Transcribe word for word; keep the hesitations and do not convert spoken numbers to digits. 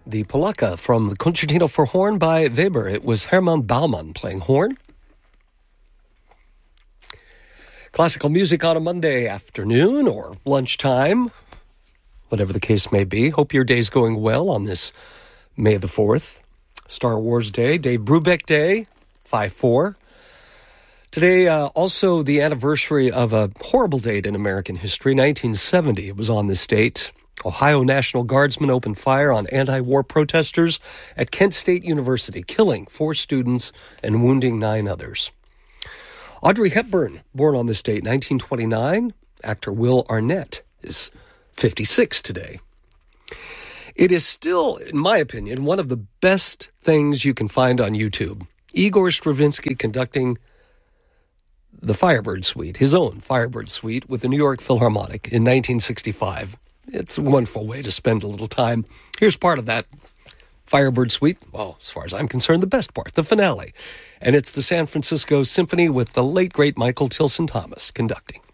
the Polacca from the Concertino for Horn by Weber. It was Hermann Baumann playing horn. Classical music on a Monday afternoon or lunchtime, whatever the case may be. Hope your day's going well on this May the fourth, Star Wars Day, Dave Brubeck Day, five four. Today, uh, also the anniversary of a horrible date in American history, nineteen seventy. It was on this date. Ohio National Guardsmen opened fire on anti-war protesters at Kent State University, killing four students and wounding nine others. Audrey Hepburn, born on this date, nineteen twenty-nine. Actor Will Arnett is fifty-six today. It is still, in my opinion, one of the best things you can find on YouTube. Igor Stravinsky conducting the Firebird Suite, his own Firebird Suite, with the New York Philharmonic in nineteen sixty-five. It's a wonderful way to spend a little time. Here's part of that Firebird Suite. Well, as far as I'm concerned, the best part, the finale. And it's the San Francisco Symphony with the late, great Michael Tilson Thomas conducting.